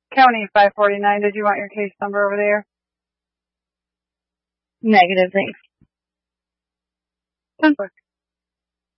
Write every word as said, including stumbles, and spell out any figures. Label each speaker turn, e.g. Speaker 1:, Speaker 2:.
Speaker 1: County five forty-nine, did you want your case number over there?
Speaker 2: Negative, thanks.
Speaker 1: Ten bucks.